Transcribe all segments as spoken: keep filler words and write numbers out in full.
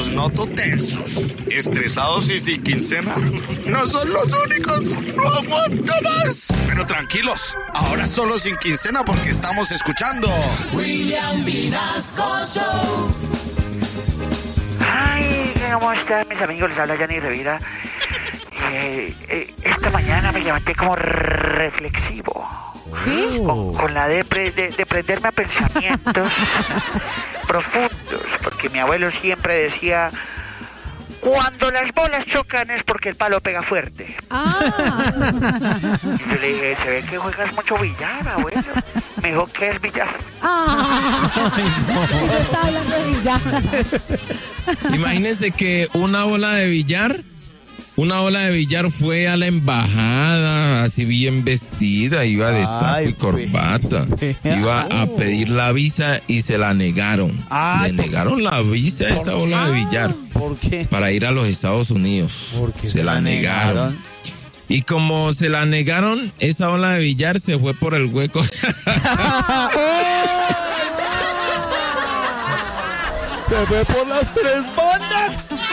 los noto tensos, estresados y sin quincena. No son los únicos, no aguanto más. Pero tranquilos, ahora solo sin quincena porque estamos escuchando William Vinasco Show. Ay, ¿cómo están mis amigos? Les habla Yanni Rivera. Eh, eh, esta mañana me levanté como reflexivo. ¿Sí? Con, con la de, pre, de, de prenderme a pensamientos profundos. Porque mi abuelo siempre decía: cuando las bolas chocan es porque el palo pega fuerte. Ah. Y yo le dije: se ve que juegas mucho billar, abuelo. Me dijo: ¿qué es billar? Ah. Yo estaba hablando de billar. Imagínense que una bola de billar, una bola de billar fue a la embajada, así bien vestida, iba de saco Ay, y corbata, pe- iba a pedir la visa y se la negaron. Ay, Le negaron la visa a esa bola de billar ¿Por qué? para ir a los Estados Unidos. Porque se la negaron. Y como se la negaron, esa bola de billar se fue por el hueco. Se fue por las tres bandas.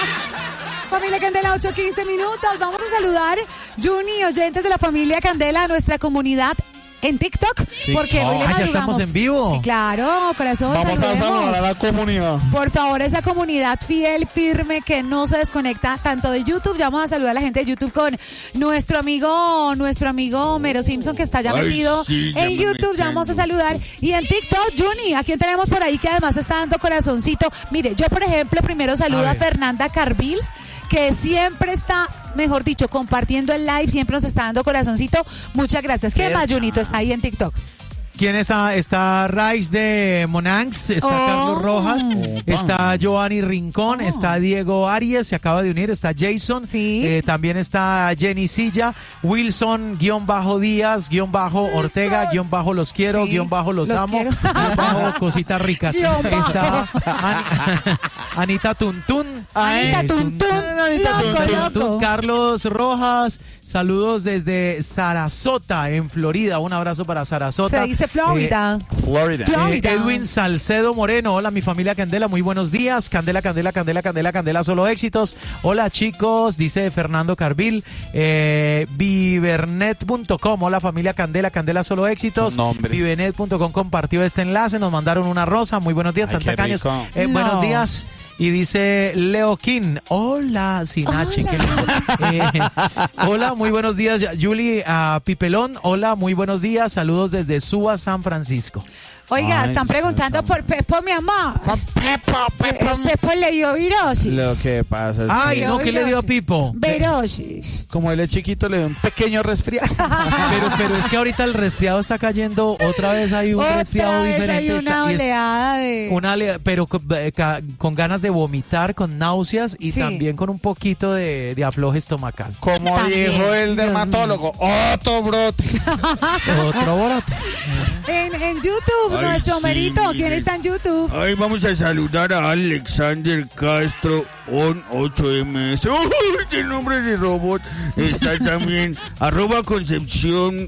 Familia Candela, ocho quince minutos. Vamos a saludar, Juni, oyentes de la familia Candela, a nuestra comunidad en TikTok. Sí. Porque hoy le Ah, ya madrugamos. estamos en vivo. Sí, claro, corazón, Vamos a saludemos. saludar a la comunidad. Por favor, esa comunidad fiel, firme, que no se desconecta tanto de YouTube. Ya vamos a saludar a la gente de YouTube con nuestro amigo, nuestro amigo Homero Simpson, que está ya Ay, metido sí, ya en me YouTube. Ya metí vamos a en saludar. Y en TikTok, Juni, ¿a quién tenemos por ahí que además está dando corazoncito? Mire, yo por ejemplo, primero saludo a, A ver. Fernanda Carvil, que siempre está, mejor dicho, compartiendo el live, siempre nos está dando corazoncito. Muchas gracias. ¿Qué más, Junito, está ahí en TikTok? ¿Quién está? Está Rice de Monanx, está Oh. Carlos Rojas, Opa. está Giovanni Rincón, Oh. está Diego Arias, se acaba de unir, está Jason, Sí. eh, también está Jenny Silla, Wilson, guión bajo Díaz, guión bajo Ortega, guión bajo los quiero, Sí, guión bajo los, los amo, quiero. guión bajo cositas ricas. Guión bajo. Está Ani- Anita Tuntún. Anita eh, Tuntún, Anita loco, Tuntún. loco. Tuntún, Carlos Rojas, saludos desde Sarasota, en Florida. Un abrazo para Sarasota. Se dice Florida. Florida. Eh, Florida. Edwin Salcedo Moreno, hola mi familia Candela, muy buenos días. Candela, Candela, Candela, Candela, Candela, solo éxitos. Hola chicos, dice Fernando Carvil. Eh, Vivernet punto com, hola familia Candela, Candela, solo éxitos. Son nombres. Vivernet punto com compartió este enlace, nos mandaron una rosa. Muy buenos días, Ay, tan qué tacaños. rico. Eh, No. Buenos días. Y dice Leo King, hola, Sinachi, qué lindo. Eh, hola, muy buenos días, Julie uh, Pipelón, hola, muy buenos días, saludos desde Suba, San Francisco. Oiga, Ay, están preguntando Dios por Pepo, mi amor. Pepo, Eh, Pepo le dio virosis. Lo que pasa es Ay, que no, ¿qué le dio a Pipo? Virosis. como él es chiquito le dio un pequeño resfriado. Pero, pero es que ahorita el resfriado está cayendo, otra vez hay un Otra resfriado vez diferente. hay una está- y es oleada de... una ale- pero con, eh, ca- con ganas de vomitar, con náuseas y Sí. también con un poquito de, de afloje estomacal. Como También, dijo el Dios dermatólogo, otro brote. Otro brote. En, en YouTube, Ay, nuestro sí, Merito, ¿quién mire. está en YouTube? Ay, vamos a saludar a Alexander Castro on ocho eme ese. ¡Uy, qué nombre de robot! Está también arroba Concepción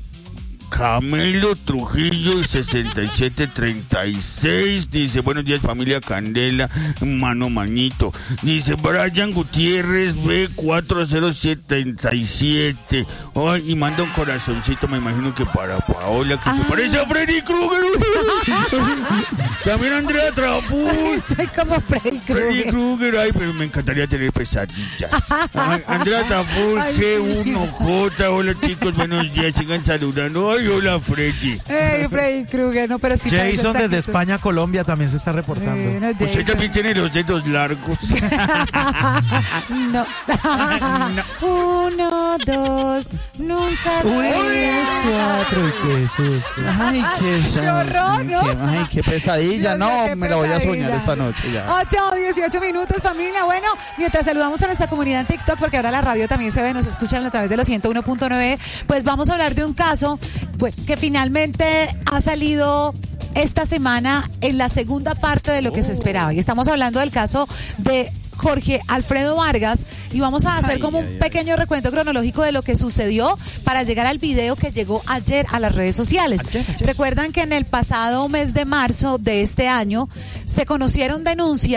Camelo Trujillo sesenta y siete treinta y seis. Dice: buenos días familia Candela, mano manito. Dice Brian Gutiérrez B cuatro cero siete siete. Ay, y manda un corazoncito, me imagino que para Paola, que Ah. se parece a Freddy Krueger. También Andrea Trafú. Estoy como Freddy Freddy Krueger. Krueger, ay, pero me encantaría tener pesadillas. Ay, Andrea Tafur, Ay, G sí. uno J, hola chicos, buenos días, sigan saludando. Ay, hola Freddy. Ey, Freddy Krueger, no, pero sí. parece Jason desde exacto. España, Colombia también se está reportando. Bueno, Usted Jason. también tiene los dedos largos. No. Uno, dos, nunca. Tres, cuatro y qué susto. Ay, qué, Qué horror, ¿no? qué- ay, qué pesadilla. Dios mío, No, qué me la voy a pesadilla. soñar esta noche ya. ocho, dieciocho minutos, familia. Bueno, mientras saludamos a nuestra comunidad en TikTok, porque ahora la radio también se ve, nos escuchan a través de los ciento uno punto nueve, pues vamos a hablar de un caso pues, que finalmente ha salido esta semana en la segunda parte de lo que se esperaba. Y estamos hablando del caso de Jorge Alfredo Vargas y vamos a hacer Ay, como ay, un ay. pequeño recuento cronológico de lo que sucedió para llegar al video que llegó ayer a las redes sociales. Ayer, ayer. Recuerdan que en el pasado mes de marzo de este año se conocieron denuncias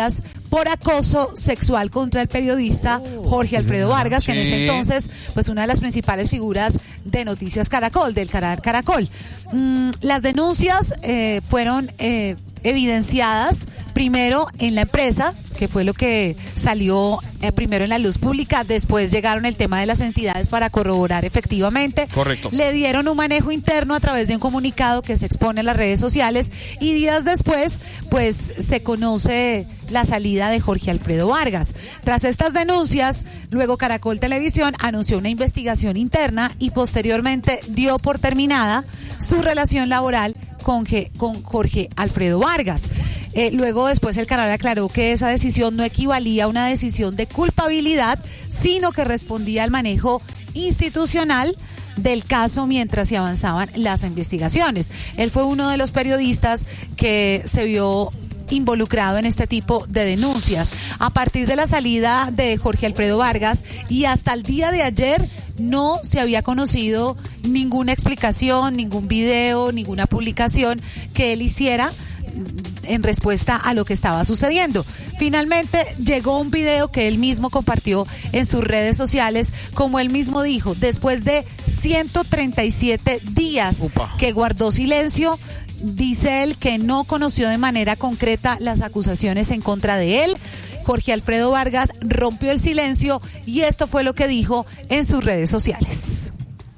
por acoso sexual contra el periodista Jorge Alfredo Vargas, que en ese entonces, pues una de las principales figuras de Noticias Caracol, del canal Caracol. Mm, las denuncias eh, fueron eh, evidenciadas primero en la empresa, que fue lo que salió eh, primero en la luz pública, después llegaron el tema de las entidades para corroborar efectivamente. Correcto. Le dieron un manejo interno a través de un comunicado que se expone en las redes sociales y días después, pues se conoce la salida de Jorge Alfredo Vargas. Tras estas denuncias, luego Caracol Televisión anunció una investigación interna y posteriormente dio por terminada su relación laboral con, con Jorge Alfredo Vargas. Eh, luego después el canal aclaró que esa decisión no equivalía a una decisión de culpabilidad, sino que respondía al manejo institucional del caso mientras se avanzaban las investigaciones. Él fue uno de los periodistas que se vio involucrado en este tipo de denuncias. A partir de la salida de Jorge Alfredo Vargas y hasta el día de ayer no se había conocido ninguna explicación, ningún video, ninguna publicación que él hiciera en respuesta a lo que estaba sucediendo. Finalmente llegó un video que él mismo compartió en sus redes sociales, como él mismo dijo, después de ciento treinta y siete días Upa. que guardó silencio. Dice él que no conoció de manera concreta las acusaciones en contra de él. Jorge Alfredo Vargas rompió el silencio y esto fue lo que dijo en sus redes sociales.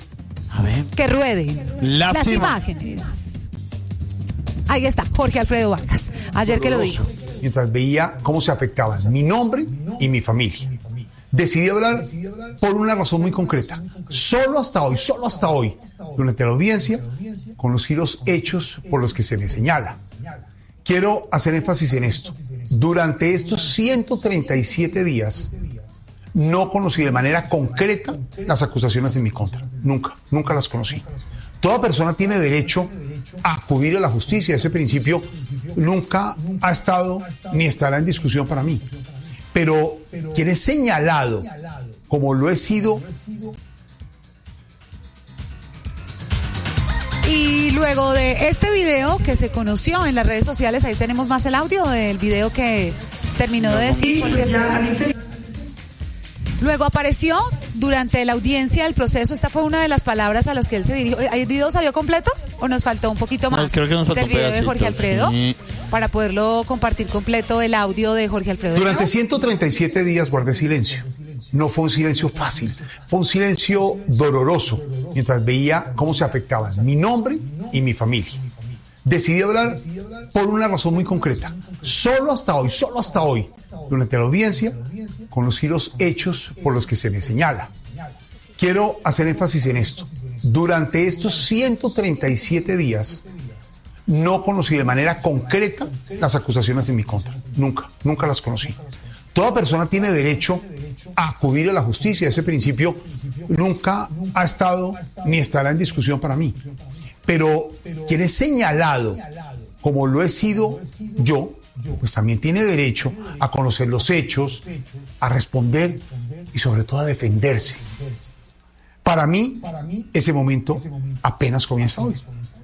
A ver. Que rueden las, las ima- imágenes. Ahí está, Jorge Alfredo Vargas, ayer que lo dijo. Mientras veía cómo se afectaban mi nombre y mi familia. Decidí hablar por una razón muy concreta. Solo hasta hoy, solo hasta hoy, durante la audiencia, conocí los hechos por los que se me señala. Quiero hacer énfasis en esto. Durante estos ciento treinta y siete días, no conocí de manera concreta las acusaciones en mi contra. Nunca, nunca las conocí. Toda persona tiene derecho a acudir a la justicia. Ese principio nunca ha estado ni estará en discusión para mí. Pero quien es señalado como lo he sido. Y luego de este video que se conoció en las redes sociales, ahí tenemos más el audio del video que terminó de decir. Luego apareció durante la audiencia del proceso, esta fue una de las palabras a las que él se dirigió. ¿El video salió completo o nos faltó un poquito más No, creo que nos faltó del video de Jorge pedacitos, Alfredo? sí. Para poderlo compartir completo el audio de Jorge Alfredo. Durante ciento treinta y siete días guardé silencio. No fue un silencio fácil, fue un silencio doloroso, mientras veía cómo se afectaban mi nombre y mi familia. Decidí hablar por una razón muy concreta. Solo hasta hoy, solo hasta hoy, durante la audiencia, conocí los hechos por los que se me señala. Quiero hacer énfasis en esto. Durante estos ciento treinta y siete días, no conocí de manera concreta las acusaciones en mi contra. Nunca, nunca las conocí. Toda persona tiene derecho a acudir a la justicia. Ese principio nunca ha estado ni estará en discusión para mí. Pero quien es señalado como lo he sido yo, pues también tiene derecho a conocer los hechos, a responder y sobre todo a defenderse. Para mí, ese momento apenas comienza hoy.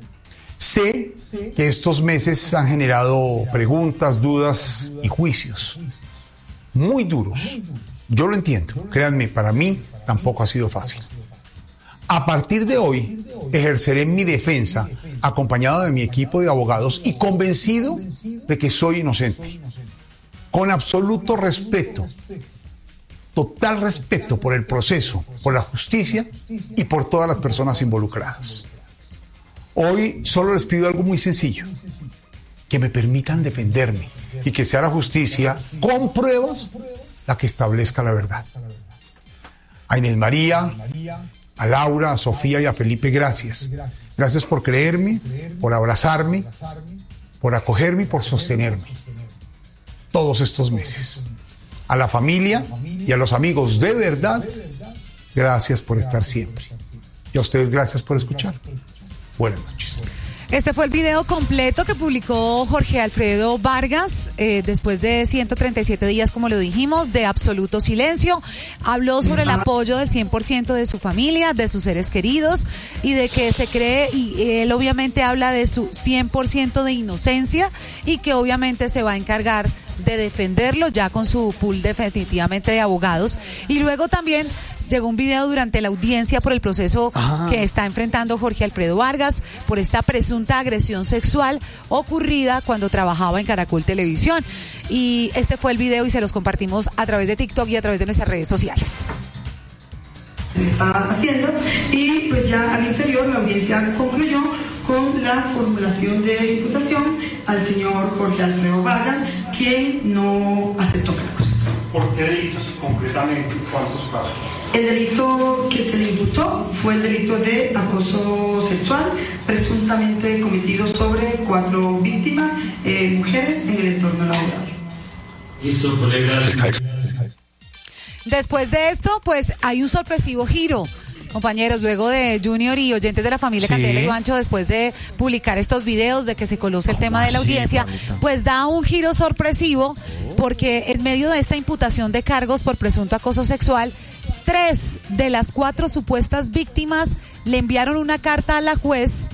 Sé que estos meses han generado preguntas, dudas y juicios muy duros. Yo lo entiendo, créanme, para mí tampoco ha sido fácil. A partir de hoy, ejerceré mi defensa acompañado de mi equipo de abogados y convencido de que soy inocente. Con absoluto respeto, total respeto por el proceso, por la justicia y por todas las personas involucradas. Hoy solo les pido algo muy sencillo, que me permitan defenderme y que sea la justicia con pruebas la que establezca la verdad. A Inés María, a Laura, a Sofía y a Felipe, gracias. Gracias por creerme, por abrazarme, por acogerme y por sostenerme todos estos meses. A la familia y a los amigos de verdad, gracias por estar siempre. Y a ustedes, gracias por escuchar. Buenas noches. Este fue el video completo que publicó Jorge Alfredo Vargas eh, después de ciento treinta y siete días, como lo dijimos, de absoluto silencio. Habló sobre el apoyo del cien por ciento de su familia, de sus seres queridos y de que se cree, y él obviamente habla de su cien por ciento de inocencia y que obviamente se va a encargar de defenderlo ya con su pool definitivamente de abogados. Y luego también llegó un video durante la audiencia por el proceso Ah. que está enfrentando Jorge Alfredo Vargas por esta presunta agresión sexual ocurrida cuando trabajaba en Caracol Televisión. Y este fue el video y se los compartimos a través de TikTok y a través de nuestras redes sociales. Se está haciendo y pues ya al interior la audiencia concluyó con la formulación de imputación al señor Jorge Alfredo Vargas, quien no aceptó cargos. ¿Por qué delitos concretamente? ¿Cuántos casos? El delito que se le imputó fue el delito de acoso sexual, presuntamente cometido sobre cuatro víctimas, eh, mujeres, en el entorno laboral. Listo, colegas. Después de esto, pues hay un sorpresivo giro. Compañeros, luego de Junior y oyentes de la familia Sí. Candela y Bancho, después de publicar estos videos, de que se conoce el tema de la así, audiencia, Juanita? pues da un giro sorpresivo, porque en medio de esta imputación de cargos por presunto acoso sexual, tres de las cuatro supuestas víctimas le enviaron una carta a la juez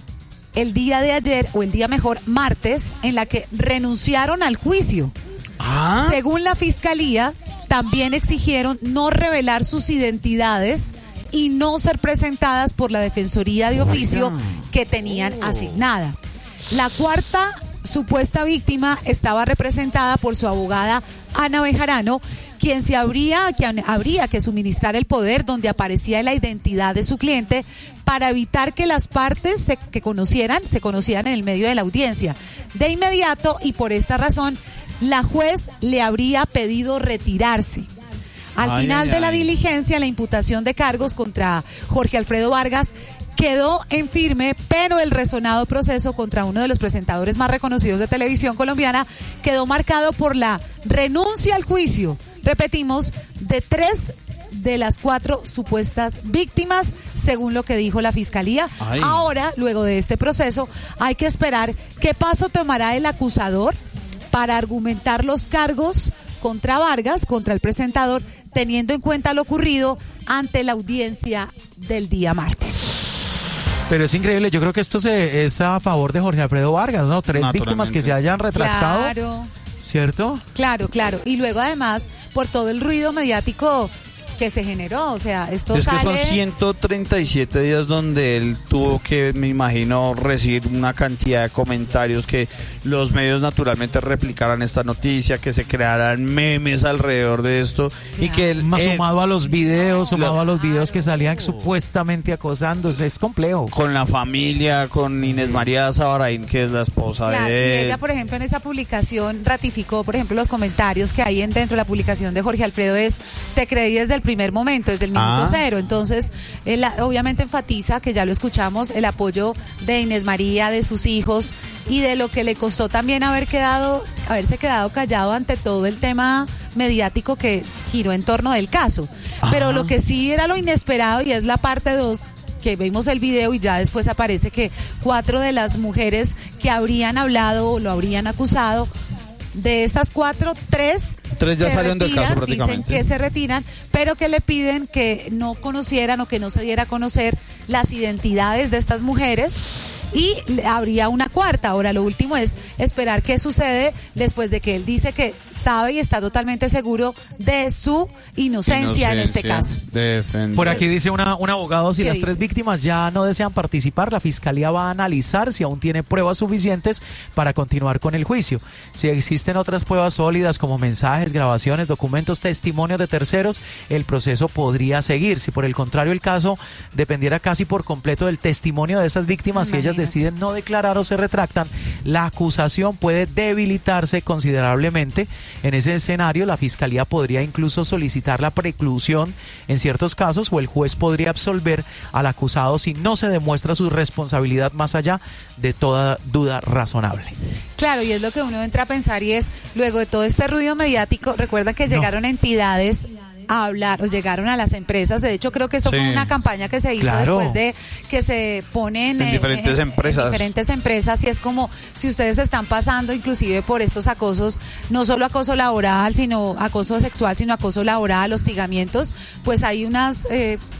el día de ayer, o el día mejor, martes, en la que renunciaron al juicio. Ah. Según la fiscalía, también exigieron no revelar sus identidades y no ser presentadas por la Defensoría de Oficio que tenían asignada. La cuarta supuesta víctima estaba representada por su abogada Ana Bejarano, quien se habría, quien habría que suministrar el poder donde aparecía la identidad de su cliente para evitar que las partes se, que conocieran, se conocieran en el medio de la audiencia. De inmediato, y por esta razón, la juez le habría pedido retirarse. Al Ay, final ay, de la ay. diligencia, la imputación de cargos contra Jorge Alfredo Vargas quedó en firme, pero el resonado proceso contra uno de los presentadores más reconocidos de televisión colombiana quedó marcado por la renuncia al juicio, repetimos, de tres de las cuatro supuestas víctimas, según lo que dijo la fiscalía. Ay. Ahora, luego de este proceso, hay que esperar qué paso tomará el acusador para argumentar los cargos contra Vargas, contra el presentador, teniendo en cuenta lo ocurrido ante la audiencia del día martes. Pero es increíble, yo creo que esto se, es a favor de Jorge Alfredo Vargas, ¿no? Tres Naturalmente. víctimas que se hayan retractado, Claro, ¿cierto? claro, claro. Y luego además, por todo el ruido mediático que se generó, o sea, esto Es que sale... son ciento treinta y siete días donde él tuvo que, me imagino, recibir una cantidad de comentarios, que los medios naturalmente replicaran esta noticia, que se crearan memes alrededor de esto y que él, Más eh, sumado a los videos, sumado lo- a los videos que salían supuestamente acosando, es complejo. con la familia, con Inés María Sabaraín, que es la esposa Claro, y de él. ella, por ejemplo, en esa publicación ratificó, por ejemplo, los comentarios que hay en dentro de la publicación de Jorge Alfredo es, te creí desde el primer momento, desde el minuto Ah. cero. Entonces, él ah, obviamente enfatiza, que ya lo escuchamos, el apoyo de Inés María, de sus hijos y de lo que le costó también haber quedado, haberse quedado callado ante todo el tema mediático que giró en torno del caso. Pero lo que sí era lo inesperado, y es la parte dos, que vimos el video y ya después aparece que cuatro de las mujeres que habrían hablado o lo habrían acusado, de esas cuatro, tres, Tres ya se salieron del caso retiran, prácticamente. dicen que se retiran, pero que le piden que no conocieran o que no se diera a conocer las identidades de estas mujeres. Y le- habría una cuarta. Ahora, lo último es esperar qué sucede después de que él dice que sabe y está totalmente seguro de su inocencia, en este caso. Por aquí dice una, un abogado, si ¿Qué las tres dice? víctimas ya no desean participar, la fiscalía va a analizar si aún tiene pruebas suficientes para continuar con el juicio. Si existen otras pruebas sólidas como mensajes, grabaciones, documentos, testimonios de terceros, el proceso podría seguir. Si por el contrario el caso dependiera casi por completo del testimonio de esas víctimas, si ellas Imagínate. deciden no declarar o se retractan, la acusación puede debilitarse considerablemente. En ese escenario, la fiscalía podría incluso solicitar la preclusión en ciertos casos, o el juez podría absolver al acusado si no se demuestra su responsabilidad más allá de toda duda razonable. Claro, y es lo que uno entra a pensar, y es, luego de todo este ruido mediático, recuerda que llegaron entidades a hablar, o llegaron a las empresas. De hecho, creo que eso Sí. fue una campaña que se hizo Claro. después de que se ponen En diferentes empresas. en diferentes empresas, y es como si ustedes están pasando inclusive por estos acosos, no solo acoso laboral, sino acoso sexual, sino acoso laboral, hostigamientos, pues hay unas eh,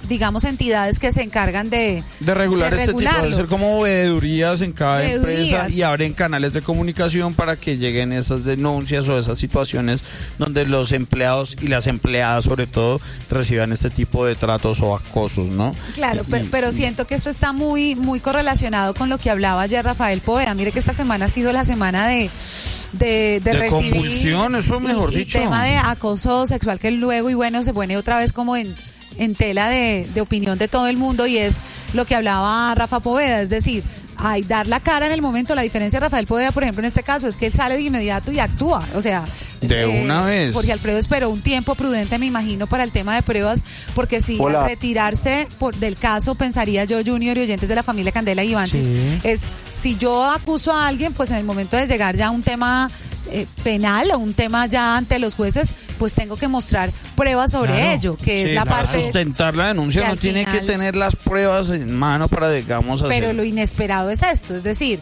digamos, entidades que se encargan de, de regular de este tipo, regularlo. de ser como veedurías en cada Veedurías. empresa y abren canales de comunicación para que lleguen esas denuncias o esas situaciones donde los empleados y las empleadas sobre todo reciban este tipo de tratos o acosos, ¿no? Claro, Y- pero, pero siento que esto está muy, muy correlacionado con lo que hablaba ayer Rafael Poveda. Mire que esta semana ha sido la semana de de, de, De recibir convulsión, eso mejor y, y dicho. tema de acoso sexual que luego y bueno se pone otra vez como en, en tela de, de opinión de todo el mundo, y es lo que hablaba Rafa Poveda, es decir, hay dar la cara en el momento. La diferencia de Rafael Poveda, por ejemplo, en este caso es que él sale de inmediato y actúa, o sea, De una vez. Jorge Alfredo esperó un tiempo prudente, me imagino, para el tema de pruebas, porque si Hola. al retirarse por, del caso, pensaría yo, Junior y oyentes de la familia Candela y Ivanchis, Sí. es si yo acuso a alguien, pues en el momento de llegar ya a un tema eh, penal o un tema ya ante los jueces, pues tengo que mostrar pruebas sobre Claro. ello, que Sí, es la para parte... sustentar la denuncia que no al tiene final- que tener las pruebas en mano para, digamos, hacer. Pero lo inesperado es esto, es decir,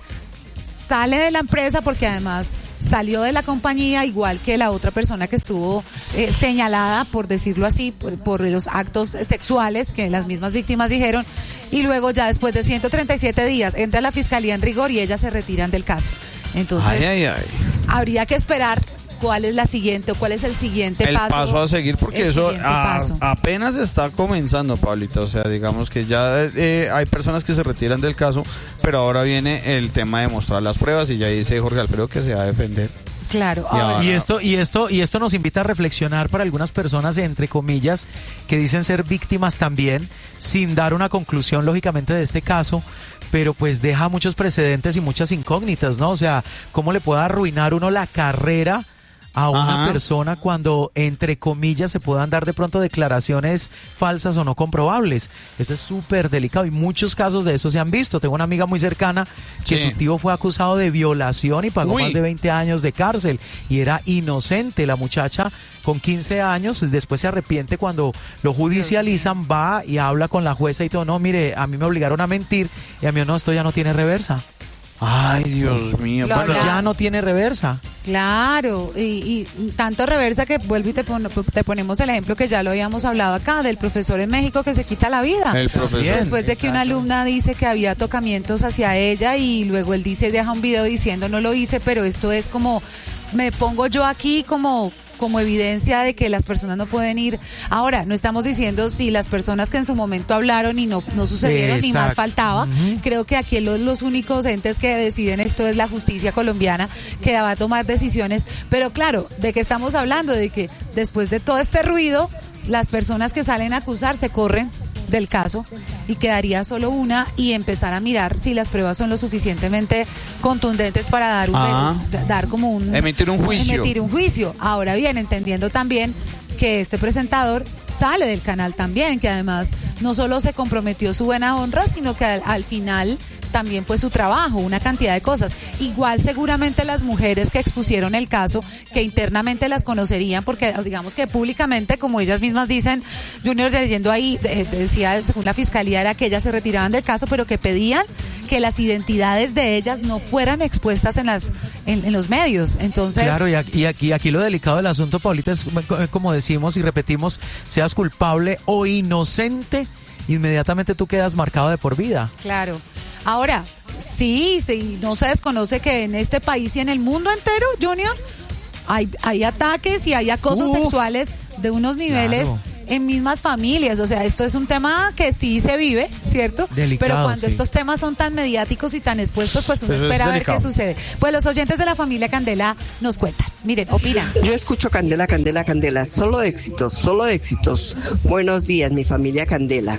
sale de la empresa porque además salió de la compañía igual que la otra persona que estuvo eh, señalada, por decirlo así, por, por los actos sexuales que las mismas víctimas dijeron, y luego ya después de ciento treinta y siete días entra la fiscalía en rigor y ellas se retiran del caso. Entonces, Ay, ay, ay. habría que esperar cuál es la siguiente o cuál es el siguiente El paso. paso a seguir, porque el eso siguiente a- paso. apenas está comenzando, Pablita. O sea, digamos que ya eh, hay personas que se retiran del caso, pero ahora viene el tema de mostrar las pruebas y ya dice Jorge Alfredo que se va a defender. Claro. Y ahora- ahora- Y esto, y esto, y esto nos invita a reflexionar para algunas personas, entre comillas, que dicen ser víctimas también, sin dar una conclusión, lógicamente, de este caso, pero pues deja muchos precedentes y muchas incógnitas, ¿no? O sea, ¿cómo le puede arruinar uno la carrera a una Ajá. persona cuando, entre comillas, se puedan dar de pronto declaraciones falsas o no comprobables? Esto es súper delicado y muchos casos de eso se han visto. Tengo una amiga muy cercana que Sí. su tío fue acusado de violación y pagó Uy. más de veinte años de cárcel y era inocente. La muchacha con quince años, después se arrepiente cuando lo judicializan, va y habla con la jueza y todo. No, mire, a mí me obligaron a mentir y a mí no, esto ya no tiene reversa. Ay, Dios mío. Lo Bueno, habla- Ya no tiene reversa. Claro, y, y tanto reversa que vuelvo y te, pon- te ponemos el ejemplo que ya lo habíamos hablado acá, del profesor en México que se quita la vida. el profesor. Bien. Después de que una Exacto. alumna dice que había tocamientos hacia ella y luego él dice, deja un video diciendo no lo hice, pero esto es como, me pongo yo aquí como como evidencia de que las personas no pueden ir. Ahora, no estamos diciendo si las personas que en su momento hablaron y no, no sucedieron ni más Exacto. faltaba. Ujú. Creo que aquí los, los únicos entes que deciden esto es la justicia colombiana, que va a tomar decisiones. Pero claro, ¿de qué estamos hablando? De que después de todo este ruido, las personas que salen a acusar se corren del caso y quedaría solo una y empezar a mirar si las pruebas son lo suficientemente contundentes para dar un Ah. dar como un Emitir un juicio. emitir un juicio. Ahora bien, entendiendo también que este presentador sale del canal también, que además no solo se comprometió su buena honra, sino que al, al final también fue su trabajo, una cantidad de cosas. Igual seguramente las mujeres que expusieron el caso, que internamente las conocerían, porque digamos que públicamente, como ellas mismas dicen, Junior leyendo ahí, de- de- decía, según la fiscalía, era que ellas se retiraban del caso, pero que pedían que las identidades de ellas no fueran expuestas en las en, en los medios. Entonces, Claro, y aquí, y aquí, aquí lo delicado del asunto, Paulita, es como- como decimos y repetimos, seas culpable o inocente, inmediatamente tú quedas marcado de por vida. claro. Ahora, sí, sí, no se desconoce que en este país y en el mundo entero, Junior, hay, hay ataques y hay acosos Uf. sexuales de unos niveles Claro. en mismas familias. O sea, esto es un tema que sí se vive, ¿cierto? Delicado, Pero cuando sí. estos temas son tan mediáticos y tan expuestos, pues uno Pues es espera ver qué delicado. sucede. Pues los oyentes de la familia Candela nos cuentan. Miren, opinan. Yo escucho Candela, Candela, Candela. Solo éxitos, solo éxitos. Buenos días, mi familia Candela.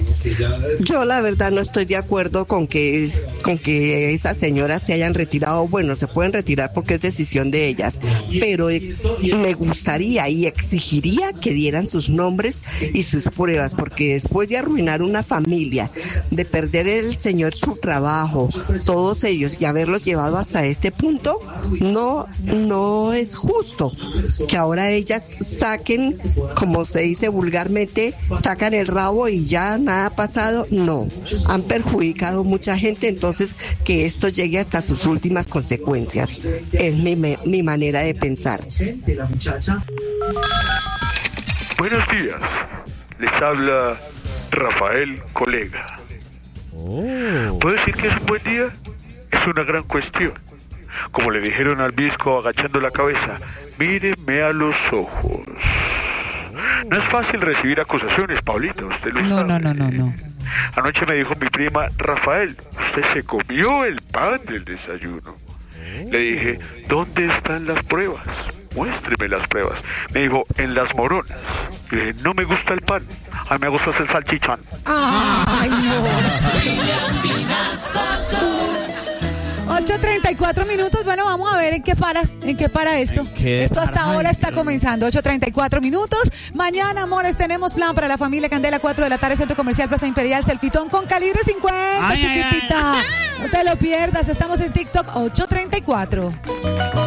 Yo la verdad no estoy de acuerdo con que es, con que esas señoras se hayan retirado. Bueno, se pueden retirar porque es decisión de ellas. Pero eh, me gustaría y exigiría que dieran sus nombres y sus pruebas, porque después de arruinar una familia, de perder el señor su trabajo, todos ellos, y haberlos llevado hasta este punto, no, no es justo que ahora ellas saquen, como se dice vulgarmente, sacan el rabo y ya nada ha pasado. No, han perjudicado mucha gente, entonces que esto llegue hasta sus últimas consecuencias. Es mi, me- mi manera de pensar. Buenos días, les habla Rafael, colega. ¿Puedo decir que es un buen día? Es una gran cuestión. Como le dijeron al Visco agachando la cabeza, míreme a los ojos. No es fácil recibir acusaciones, Paulita, usted lo No, sabe. no, no, no, no. Anoche me dijo mi prima, Rafael, usted se comió el pan del desayuno. Le dije, ¿dónde están las pruebas? Muéstreme las pruebas. Me dijo, en las moronas. Le dije, no me gusta el pan, a mí me gusta el salchichón. Ay, no. William Vinasco Show. ocho treinta y cuatro minutos. Bueno, vamos a ver en qué para, en qué para esto. qué Esto hasta para? ahora está comenzando. ocho treinta y cuatro minutos. Mañana, amores, tenemos plan para la familia Candela, cuatro de la tarde, Centro Comercial Plaza Imperial, Selfitón con calibre cincuenta, Ay, ay, chiquitita. No te lo pierdas. Estamos en TikTok ocho treinta y cuatro.